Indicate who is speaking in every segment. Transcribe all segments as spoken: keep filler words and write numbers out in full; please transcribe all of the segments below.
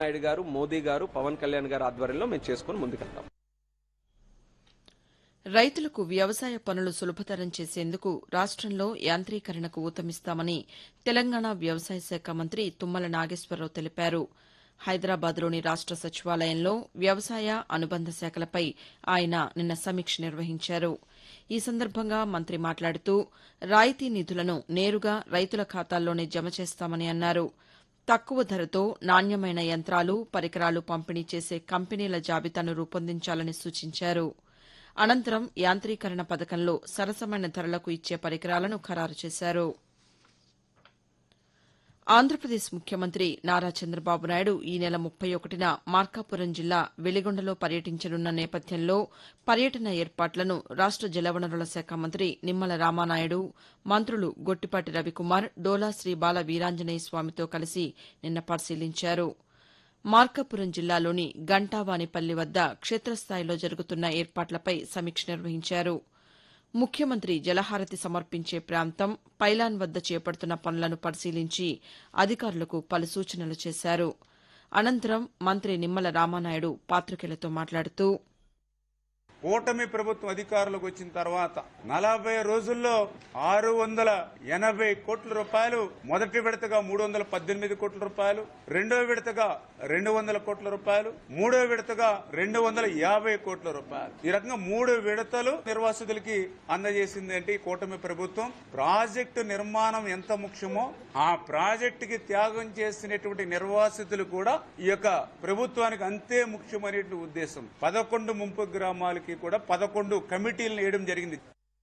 Speaker 1: నాయుడు గారు, మోదీ గారు, పవన్ కళ్యాణ్ గారు ఆధ్వర్యంలో మేము చేసుకుని ముందుకెళ్తాం.
Speaker 2: రైతులకు వ్యవసాయ పనులు సులభతరం చేసేందుకు రాష్టంలో యాంత్రీకరణకు ఊతమిస్తామని తెలంగాణ వ్యవసాయ శాఖ మంత్రి తుమ్మల నాగేశ్వరరావు తెలిపారు. హైదరాబాద్లోని రాష్ట సచివాలయంలో వ్యవసాయ అనుబంధ శాఖలపై ఆయన నిన్న సమీక్ష నిర్వహించారు. ఈ సందర్భంగా మంత్రి మాట్లాడుతూ రాయితీ నిధులను నేరుగా రైతుల ఖాతాల్లోనే జమ చేస్తామని అన్నారు. తక్కువ ధరతో నాణ్యమైన యంత్రాలు, పరికరాలు పంపిణీ చేసే కంపెనీల జాబితాను రూపొందించాలని సూచించారు. అనంతరం యాంత్రీకరణ పథకంలో సరసమైన ధరలకు ఇచ్చే పరికరాలను ఖరారు చేశారు. ఆంధ్రప్రదేశ్ ముఖ్యమంత్రి నారా చంద్రబాబు నాయుడు ఈ నెల ముప్పై ఒకటిన మార్కాపురం జిల్లా వెలిగొండలో పర్యటించనున్న నేపథ్యంలో పర్యటన ఏర్పాట్లను రాష్ట జలవనరుల శాఖ మంత్రి నిమ్మల రామానాయుడు, మంత్రులు గొట్టిపాటి రవికుమార్, డోలా శ్రీ బాల వీరాంజనేయ స్వామితో కలిసి నిన్న పరిశీలించారు. మార్కాపురం జిల్లాలోని గంటావానిపల్లి వద్ద క్షేత్రస్థాయిలో జరుగుతున్న ఏర్పాట్లపై సమీక్ష నిర్వహించారు. ముఖ్యమంత్రి జలహారతి సమర్పించే ప్రాంతం, పైలాన్ వద్ద చేపడుతున్న పనులను పరిశీలించి అధికారులకు పలు సూచనలు చేశారు. అనంతరం మంత్రి నిమ్మల రామానాయుడు పాతికేయులతో మాట్లాడుతూ
Speaker 3: కూటమి ప్రభుత్వం అధికారులకు వచ్చిన తర్వాత నలభై రోజుల్లో ఆరు వందల ఎనభై కోట్ల రూపాయలు మొదటి విడతగా మూడు వందల పద్దెనిమిది కోట్ల రూపాయలు, రెండో విడతగా రెండు వందల కోట్ల రూపాయలు, మూడో విడతగా రెండు వందల యాభై కోట్ల రూపాయలు. ఈ రకంగా మూడు విడతలు నిర్వాసితులకి అందజేసింది అంటే ఈ కూటమి ప్రభుత్వం. ప్రాజెక్టు నిర్మాణం ఎంత ముఖ్యమో ఆ ప్రాజెక్టుకి త్యాగం చేసినటువంటి నిర్వాసితులు కూడా ఈ యొక్క ప్రభుత్వానికి అంతే ముఖ్యమనే ఉద్దేశం. పదకొండు ముంపు గ్రామాలకి కూడా పదకొండు కమిటీలను వేయడం జరిగింది.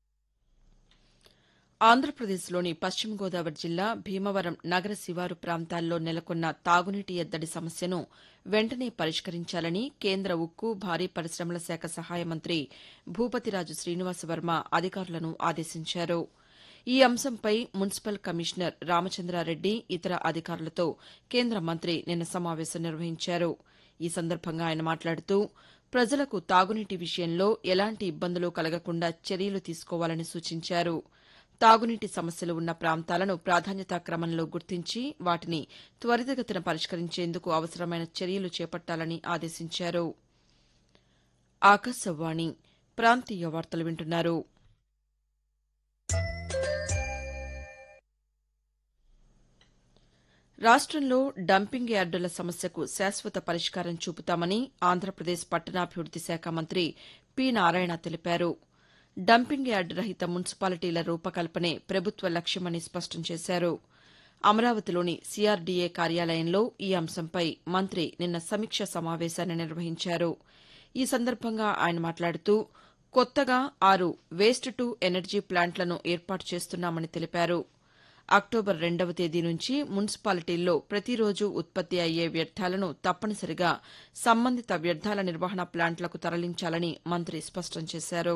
Speaker 2: ఆంధ్రప్రదేశ్లోని పశ్చిమ గోదావరి జిల్లా భీమవరం నగర శివారు ప్రాంతాల్లో నెలకొన్న తాగునీటి ఎద్దడి సమస్యను వెంటనే పరిష్కరించాలని కేంద్ర ఉక్కు, భారీ పరిశ్రమల శాఖ సహాయ మంత్రి భూపతిరాజు శ్రీనివాసవర్మ అధికారులను ఆదేశించారు. ఈ అంశంపై మున్సిపల్ కమిషనర్ రామచంద్రారెడ్డి, ఇతర అధికారులతో కేంద్ర మంత్రి నిన్న సమావేశం నిర్వహించారు. ఈ సందర్భంగా ఆయన మాట్లాడుతూ ప్రజలకు తాగునీటి విషయంలో ఎలాంటి ఇబ్బందులు కలగకుండా చర్యలు తీసుకోవాలని సూచించారు. తాగునీటి సమస్యలు ఉన్న ప్రాంతాలను ప్రాధాన్యతా క్రమంలో గుర్తించి వాటిని త్వరితగతిన పరిష్కరించేందుకు అవసరమైన చర్యలు చేపట్టాలని ఆదేశించారు. ఆకాశవాణి ప్రాంతీయ వార్తలు వింటున్నారు. రాష్టంలో డంపింగ్ యార్డుల సమస్యకు శాశ్వత పరిష్కారం చూపుతామని ఆంధ్రప్రదేశ్ పట్టణాభివృద్ది శాఖ మంత్రి పి నారాయణ తెలిపారు. డంపింగ్ యార్డు రహిత మున్సిపాలిటీల రూపకల్పనే ప్రభుత్వ లక్ష్యమని స్పష్టం చేశారు. అమరావతిలోని సీఆర్డీఏ కార్యాలయంలో ఈ అంశంపై మంత్రి నిన్న సమీక్ష సమావేశాన్ని నిర్వహించారు. ఈ సందర్భంగా ఆయన మాట్లాడుతూ కొత్తగా ఆరు వేస్ట్ టు ఎనర్జీ ప్లాంట్లను ఏర్పాటు చేస్తున్నామని తెలిపారు. అక్టోబర్ రెండవ తేదీ నుంచి మున్సిపాలిటీల్లో ప్రతిరోజు ఉత్పత్తి అయ్యే వ్యర్థాలను తప్పనిసరిగా సంబంధిత వ్యర్థాల నిర్వహణ ప్లాంట్లకు తరలించాలని మంత్రి స్పష్టం చేశారు.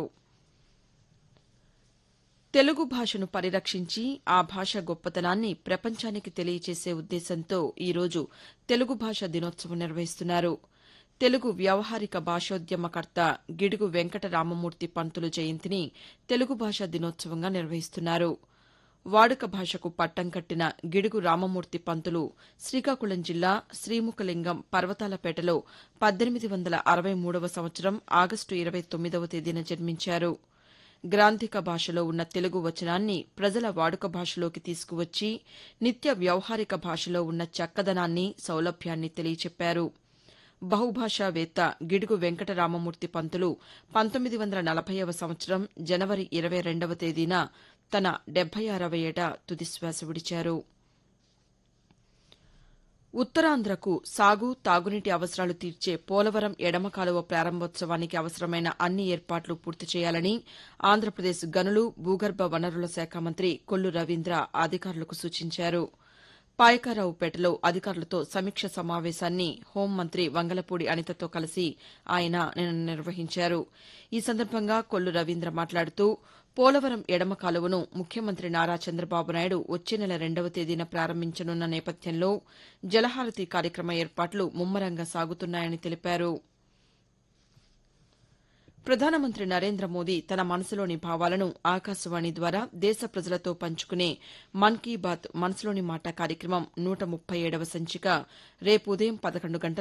Speaker 2: తెలుగు భాషను పరిరక్షించి ఆ భాష గొప్పతనాన్ని ప్రపంచానికి తెలియచేసే ఉద్దేశంతో ఈరోజు తెలుగు భాష దినోత్సవం నిర్వహిస్తున్నారు. తెలుగు వ్యవహారిక భాషోద్యమకర్త గిడుగు వెంకట రామమూర్తి పంతులు జయంతిని తెలుగు భాషా దినోత్సవంగా నిర్వహిస్తున్నారు. వాడుక భాషకు పట్టం కట్టిన గిడుగు రామమూర్తి పంతులు శ్రీకాకుళం జిల్లా శ్రీముఖలింగం పర్వతాలపేటలో పద్దెనిమిది వందల అరవై మూడవ సంవత్సరం ఆగస్టు ఇరవై తొమ్మిదవ తేదీన జన్మించారు. గ్రాంథిక భాషలో ఉన్న తెలుగు వచనాన్ని ప్రజల వాడుక భాషలోకి తీసుకువచ్చి నిత్య వ్యవహారిక భాషలో ఉన్న చక్కదనాన్ని, సౌలభ్యాన్ని తెలియచెప్పారు. బహుభాషావేత్త గిడుగు వెంకట రామమూర్తి పంతులు పంతొమ్మిది వందల నలభైవ సంవత్సరం జనవరి ఇరవై రెండవ తేదీన తన డెబ్బై ఆరవ ఏట తుదిశ్వాస విడిచారు. ఉత్తరాంధ్రకు సాగు, తాగునీటి అవసరాలు తీర్చే పోలవరం ఎడమ కాలువ ప్రారంభోత్సవానికి అవసరమైన అన్ని ఏర్పాట్లు పూర్తి చేయాలని ఆంధ్రప్రదేశ్ గనులు, భూగర్భ వనరుల శాఖ మంత్రి కొల్లు రవీంద్ర అధికారులకు సూచించారు. పాయకారావుపేటలో అధికారులతో సమీక్ష సమావేశాన్ని హోంమంత్రి వంగలపూడి అనితతో కలిసి ఆయన నిన్న నిర్వహించారు. ఈ సందర్భంగా కొల్లు రవీంద్ర మాట్లాడుతూ పోలవరం ఎడమ కాలువను ముఖ్యమంత్రి నారా చంద్రబాబు నాయుడు వచ్చే నెల రెండవ తేదీన ప్రారంభించనున్న నేపథ్యంలో జలహారతి కార్యక్రమ ఏర్పాట్లు ముమ్మరంగా సాగుతున్నాయని తెలిపారు. ప్రధానమంత్రి నరేంద్ర మోదీ తన మనసులోని భావాలను ఆకాశవాణి ద్వారా దేశ ప్రజలతో పంచుకునే మన్ కీ బాత్ మనసులోని మాట కార్యక్రమం నూట ముప్పై ఏడవ సంచిక రేపు ఉదయం పదకొండు గంటలకు